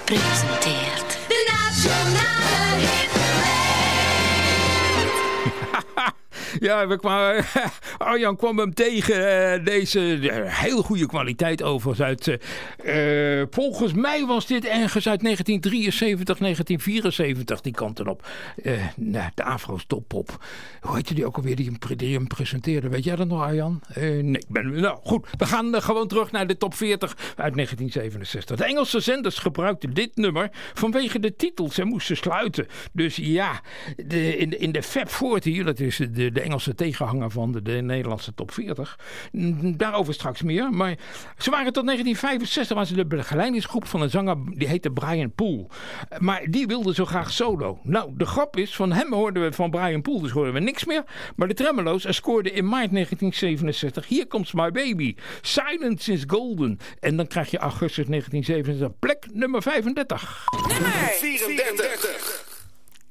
presenteert de Nationale Hitlijst. Ja, Arjan kwam hem tegen. Deze heel goede kwaliteit overigens uit. Volgens mij was dit ergens uit 1973, 1974 die kant erop. De Afro's Toppop. Hoe heette die ook alweer die hem presenteerde? Weet jij dat nog, Arjan? Nee, nou goed. We gaan gewoon terug naar de top 40 uit 1967. De Engelse zenders gebruikten dit nummer vanwege de titels. Ze moesten sluiten. Dus ja, in de Fab 40, dat is de Engelse tegenhanger van de Nederlandse top 40. Daarover straks meer. Maar ze waren tot 1965 was de begeleidingsgroep van een zanger die heette Brian Poole. Maar die wilde zo graag solo. Nou, de grap is, van hem hoorden we van Brian Poole, dus hoorden we niks meer. Maar de Tremolo's scoorden in maart 1967 Here Comes My Baby. Silence is Golden. En dan krijg je augustus 1967 plek nummer 35. Nummer 34.